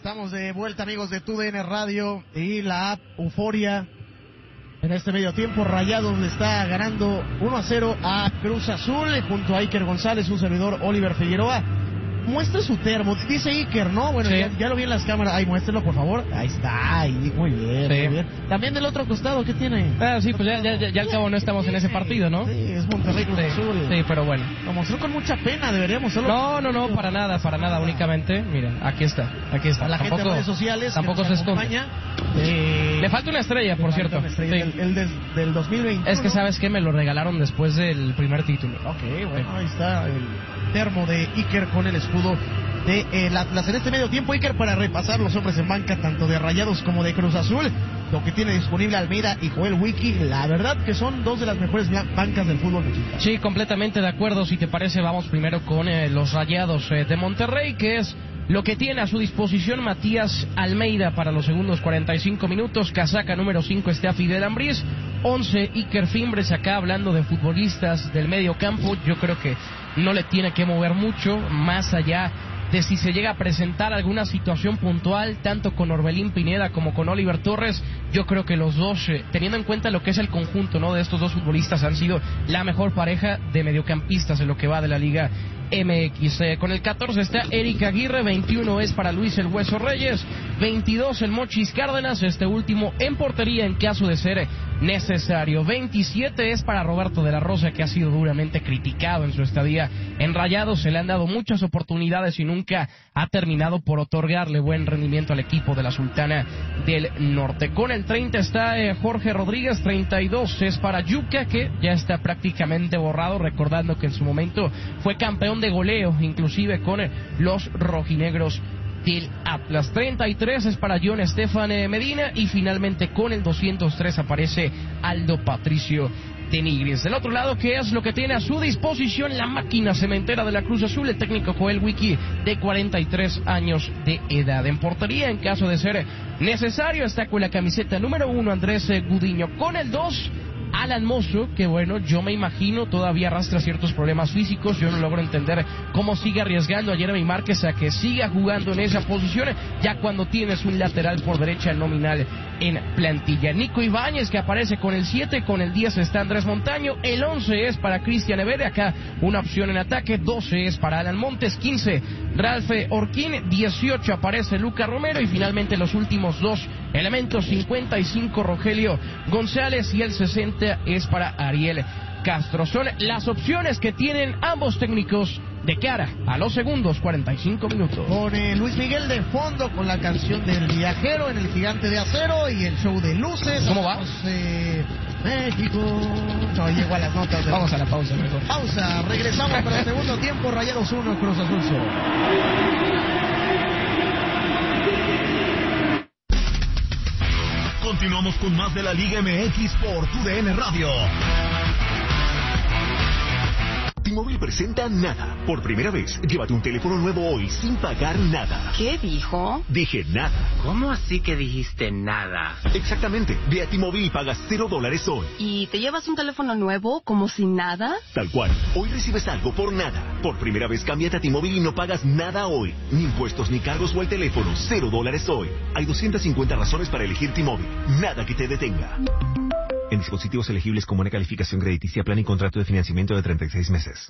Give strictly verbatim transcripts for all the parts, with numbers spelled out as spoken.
Estamos de vuelta, amigos de T U D N Radio y la app Euforia. En este medio tiempo, Rayados le está ganando uno a cero a Cruz Azul, junto a Iker González, un servidor Oliver Figueroa. Muestra su termo, dice Iker, ¿no? Bueno, sí. ya, ya lo vi en las cámaras. Ay, muéstrelo, por favor. Ahí está, ahí, muy bien, sí. muy bien. También del otro costado, ¿qué tiene? Ah, sí, pues ya, ya, ya, ya al cabo no estamos en ese partido, ¿no? Sí, es Monterrey Cruz sí, Azul. Sí, pero bueno. Lo mostró con mucha pena, deberíamos solo... No, no, no, para nada, para nada, únicamente, mira, aquí está, aquí está. A la tampoco, gente de redes sociales tampoco se esconde. Eh, Le falta una estrella, por cierto. Una estrella, sí. El, el des, del dos mil veintiuno. Es que, ¿sabes qué? Me lo regalaron después del primer título. Ok, bueno, ahí está el termo de Iker con el escudo de el Atlas. En este medio tiempo, Iker, para repasar los hombres en banca, tanto de Rayados como de Cruz Azul, lo que tiene disponible Almeida y Joel Wiki, la verdad que son dos de las mejores bancas del fútbol mexicano. Sí, completamente de acuerdo. Si te parece, vamos primero con eh, los Rayados eh, de Monterrey, que es lo que tiene a su disposición Matías Almeida para los segundos cuarenta y cinco minutos, casaca número cinco está Fidel Ambriz, once Iker Fimbres. Acá hablando de futbolistas del medio campo, yo creo que no le tiene que mover mucho, más allá de si se llega a presentar alguna situación puntual, tanto con Orbelín Pineda como con Oliver Torres. Yo creo que los dos, eh, teniendo en cuenta lo que es el conjunto, ¿no?, de estos dos futbolistas, han sido la mejor pareja de mediocampistas en lo que va de la Liga M X. Eh, con el catorce está Eric Aguirre, veintiuno es para Luis El Hueso Reyes, veintidós el Mochis Cárdenas, este último en portería en caso de ser necesario, veintisiete es para Roberto de la Rosa, que ha sido duramente criticado en su estadía en Rayados. Se le han dado muchas oportunidades y nunca ha terminado por otorgarle buen rendimiento al equipo de la Sultana del Norte. Con el treinta está eh, Jorge Rodríguez, treinta y dos es para Yuca, que ya está prácticamente borrado, recordando que en su momento fue campeón de goleo, inclusive con eh, los rojinegros del Atlas. treinta y tres es para John Estefan Medina, y finalmente con el doscientos tres aparece Aldo Patricio de Nigris. Del otro lado, ¿qué es lo que tiene a su disposición la máquina cementera de la Cruz Azul? El técnico Joel Wiki, de cuarenta y tres años de edad. En portería, en caso de ser necesario, está con la camiseta número uno Andrés Gudiño. Con el dos, Alan Mozo, que bueno, yo me imagino todavía arrastra ciertos problemas físicos. Yo no logro entender cómo sigue arriesgando a Jeremy Márquez a que siga jugando en esa posición, ya cuando tienes un lateral por derecha nominal en plantilla. Nico Ibáñez, que aparece con el siete, con el diez está Andrés Montaño, el once es para Cristian Evere, acá una opción en ataque, doce es para Alan Montes, quince Ralph Orquín, dieciocho aparece Luca Romero, y finalmente los últimos dos elementos, cincuenta y cinco Rogelio González y el sesenta es para Ariel Castro. Son las opciones que tienen ambos técnicos de cara a los segundos cuarenta y cinco minutos. Con eh, Luis Miguel de fondo, con la canción del viajero en el Gigante de Acero y el show de luces. ¿Cómo va? Eh, México. No, llego a las notas. De... Vamos a la pausa mejor. Pausa, regresamos para el segundo tiempo. Rayados uno, Cruz Azul cero. Continuamos con más de la Liga M X por T U D N Radio. T-Mobile presenta Nada. Por primera vez, llévate un teléfono nuevo hoy sin pagar nada. ¿Qué dijo? Dije nada. ¿Cómo así que dijiste nada? Exactamente. Ve a T-Mobile y pagas cero dólares hoy. ¿Y te llevas un teléfono nuevo como sin nada? Tal cual. Hoy recibes algo por nada. Por primera vez, cámbiate a T-Mobile y no pagas nada hoy. Ni impuestos ni cargos o el teléfono. Cero dólares hoy. Hay doscientas cincuenta razones para elegir T-Mobile. Nada que te detenga. En dispositivos elegibles con buena calificación crediticia, plan y contrato de financiamiento de treinta y seis meses.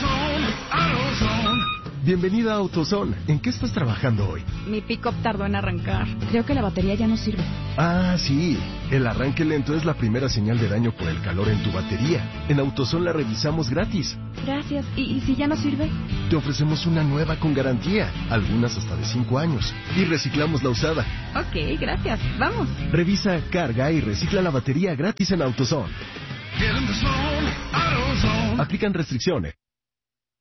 Bienvenida a AutoZone. ¿En qué estás trabajando hoy? Mi pick-up tardó en arrancar. Creo que la batería ya no sirve. Ah, sí. El arranque lento es la primera señal de daño por el calor en tu batería. En AutoZone la revisamos gratis. Gracias. ¿Y, y si ya no sirve? Te ofrecemos una nueva con garantía, algunas hasta de cinco años. Y reciclamos la usada. Ok, gracias. Vamos. Revisa, carga y recicla la batería gratis en AutoZone. Aplican restricciones.